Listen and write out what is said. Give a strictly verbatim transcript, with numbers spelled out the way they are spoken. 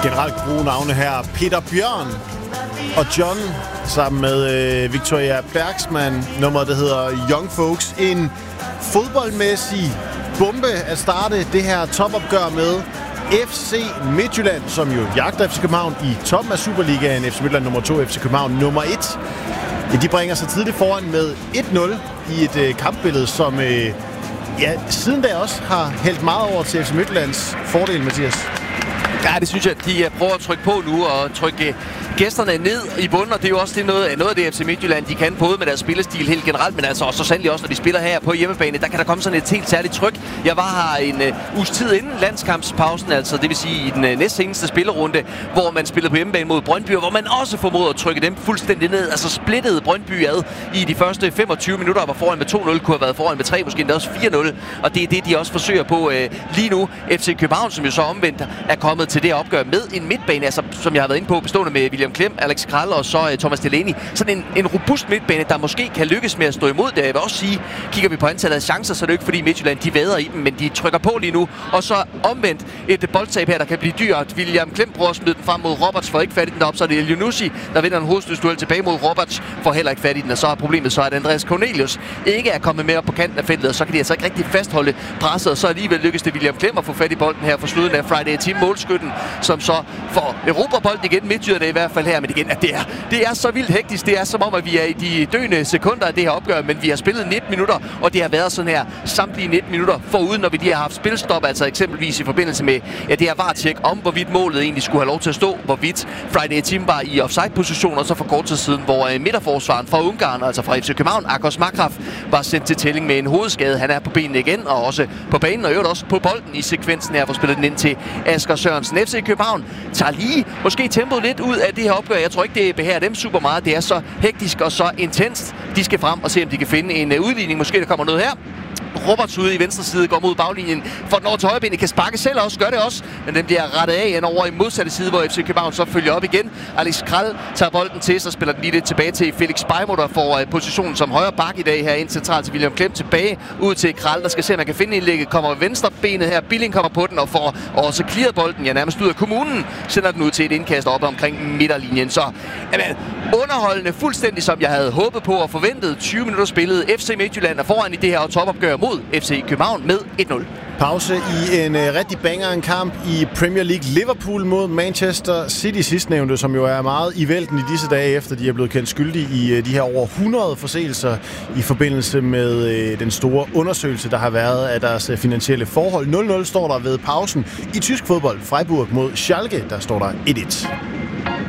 Generelt gode navne her. Peter Bjørn og John sammen med øh, Victoria Bergsman. Nummeret, der hedder Young Folks. En fodboldmæssig bombe at starte det her topopgør med. F C Midtjylland, som jo jagter F C København i toppen af Superligaen. F C Midtjylland nummer to, F C København nummer et. Ja, de bringer sig tidligt foran med et nul i et øh, kampbillede, som øh, ja, siden da også har hældt meget over til F C Midtjyllands fordel, Mathias. Ja, det synes jeg, at de prøver at trykke på nu og trykke gæsterne ned i bunden, og det er jo også det noget, noget af det F C Midtjylland, de kan både med deres spillestil helt generelt, men altså også så sandelig også, når de spiller her på hjemmebane, der kan der komme sådan et helt særligt tryk. Jeg var her en uh, uges tid inden landskampspausen, altså det vil sige i den uh, næstseneste spillerunde, hvor man spillede på hjemmebane mod Brøndby, hvor man også formåede at trykke dem fuldstændig ned, altså splittede Brøndby ad i de første femogtyve minutter, var foran med to nul, kunne have været foran med tre, måske endda også fire nul, og det er det, de også forsøger på uh, lige nu. F C København, som jo så omvendt er kommet til det opgør med en midtbane, altså som jeg har været inde på, bestående med William Klem, Alex Krall og så uh, Thomas Delaney. Sådan en, en robust midtbane, der måske kan lykkes med at stå imod det. Jeg vil også sige, kigger vi på antallet af chancer, så er det ikke fordi Midtjylland, de vader i dem, men de trykker på lige nu. Og så omvendt et boldtab her, der kan blive dyrt. William Klem prøver at smide den frem mod Roberts, får ikke fat i den op, så er det Elyounoussi, der vinder en hovedstødsduel tilbage mod Roberts, får heller ikke fat i den, og så er problemet så, at Andreas Cornelius ikke er kommet mere op på kanten af feltet, og så kan de altså ikke rigtig fastholde presset, og så alligevel lykkes det William Klem at få fat i bolden her for slutningen af Friday Team målskytten, som så får Europabolden igen, Midtjylland i hvert fald her, men igen, at det er, det er så vildt hektisk, det er som om, at vi er i de døende sekunder af det her opgør, men vi har spillet nitten minutter, og det har været sådan her samtlige nitten minutter foruden, når vi lige har haft spilstop, altså eksempelvis i forbindelse med ja, det her V A R-tjek om, hvorvidt målet egentlig skulle have lov til at stå, hvorvidt Friday Team var i offside-position, og så for kort tid siden, hvor uh, midterforsvaren fra Ungarn, altså fra F C København, Akos Makraf, var sendt til tælling med en hovedskade. Han er på benene igen, og også på banen, og øvrigt også på bolden i sekvensen her, for spillet den ind til Asger Sørensen. F C København tager lige måske tempoet lidt ud af det her opgør. Jeg tror ikke, det behager dem super meget. Det er så hektisk og så intenst. De skal frem og se, om de kan finde en uh, udligning. Måske der kommer noget her. Roberts ude i venstre side går mod baglinjen, for den over til højrebenet, kan sparke selv også, gør det også, men den bliver rettet af ind over i modsatte side, hvor F C København så følger op igen. Alex Krall tager bolden til, så spiller den lige lidt tilbage til Felix Beimo, der får uh, positionen som højre bak i dag her ind centralt til William Klem, tilbage ud til Krall, der skal se, om man kan finde indlægget, kommer venstre benet her, Billing kommer på den og får også clearet bolden, ja nærmest ud af kommunen, sender den ud til et indkast op omkring midterlinjen, så jamen, underholdende fuldstændig som jeg havde håbet på og forventet. tyve minutter spillet, F C Midtjylland er foran i det her topopgør mod F C København med et nul. Pause i en uh, rigtig banger en kamp i Premier League. Liverpool mod Manchester City sidstnævnte, som jo er meget i vælten i disse dage, efter de er blevet kendt skyldige i uh, de her over hundrede forseelser i forbindelse med uh, den store undersøgelse, der har været af deres uh, finansielle forhold. nul nul står der ved pausen. I tysk fodbold, Freiburg mod Schalke, der står der et et.